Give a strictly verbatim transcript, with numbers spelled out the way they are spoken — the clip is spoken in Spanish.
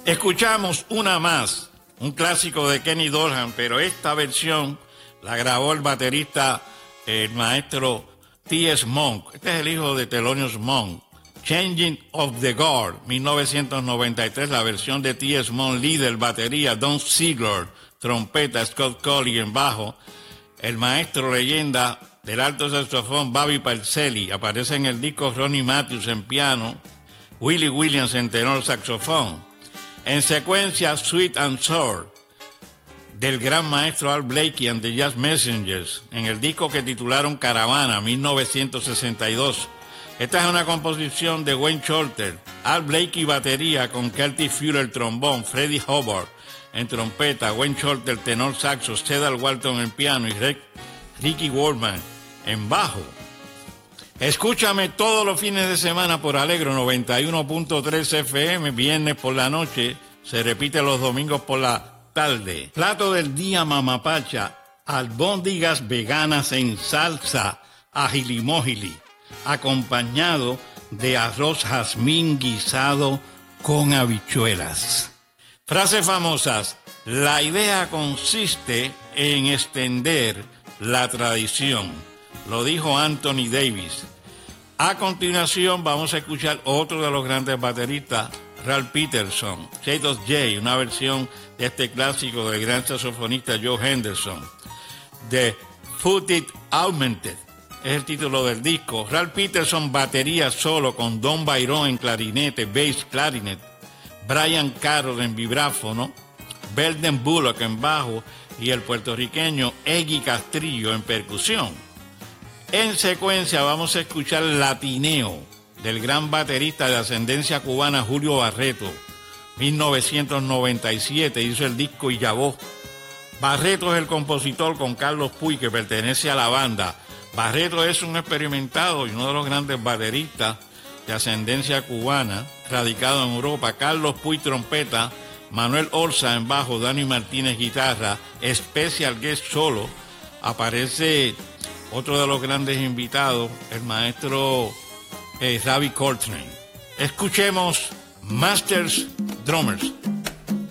Escuchamos una más, un clásico de Kenny Dorham, pero esta versión la grabó el baterista, el maestro T S. Monk. Este es el hijo de Thelonious Monk. Changing of the Guard, mil novecientos noventa y tres, la versión de T S. Monk, líder, batería, Don Ziegler, trompeta, Scott Colley en bajo, el maestro leyenda del alto saxofón, Bobby Parcelli, aparece en el disco Ronnie Matthews en piano, Willie Williams en tenor saxofón. En secuencia, Sweet and Sour, del gran maestro Art Blakey and the Jazz Messengers, en el disco que titularon Caravana, mil novecientos sesenta y dos. Esta es una composición de Wayne Shorter, Art Blakey batería con Curtis Fuller trombón, Freddie Hubbard en trompeta, Wayne Shorter tenor saxo, Cedar Walton en piano y Rick, Ricky Waldman en bajo. Escúchame todos los fines de semana por Alegro noventa y uno punto tres F M, viernes por la noche, se repite los domingos por la tarde. Plato del día, mamapacha, albóndigas veganas en salsa ajilimójili, acompañado de arroz jazmín guisado con habichuelas. Frases famosas: la idea consiste en extender la tradición. Lo dijo Anthony Davis. A continuación vamos a escuchar otro de los grandes bateristas, Ralph Peterson, Shade of Jay, una versión de este clásico del gran saxofonista Joe Henderson. The Footed Augmented es el título del disco. Ralph Peterson, batería solo con Don Byron en clarinete, bass clarinet, Brian Carroll en vibráfono, Belden Bullock en bajo y el puertorriqueño Eggy Castrillo en percusión. En secuencia vamos a escuchar Latineo, del gran baterista de ascendencia cubana Julio Barreto. mil novecientos noventa y siete hizo el disco Iyabó. Barreto es el compositor con Carlos Puy, que pertenece a la banda. Barreto es un experimentado y uno de los grandes bateristas de ascendencia cubana, radicado en Europa. Carlos Puy trompeta, Manuel Orza en bajo, Dani Martínez guitarra, Special Guest solo. Aparece otro de los grandes invitados, el maestro eh, Ravi Coltrane. Escuchemos Masters Drummers.